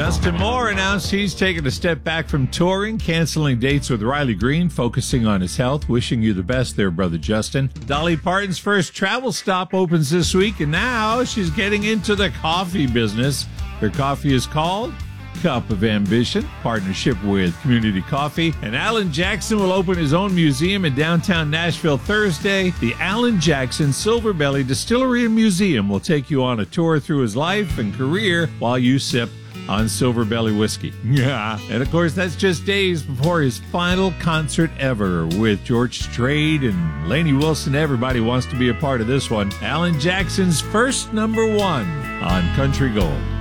Justin Moore announced he's taking a step back from touring, canceling dates with Riley Green, focusing on his health. Wishing you the best there, brother Justin. Dolly Parton's first travel stop opens this week, and now she's getting into the coffee business. Her coffee is called Cup of Ambition, partnership with Community Coffee. And Alan Jackson will open his own museum in downtown Nashville Thursday. The Alan Jackson Silver Belly Distillery and Museum will take you on a tour through his life and career while you sip on Silver Belly whiskey. Yeah. And of course, that's just days before his final concert ever with George Strait and Lainey Wilson. Everybody wants to be a part of this one. Alan Jackson's first #1 on Country Gold.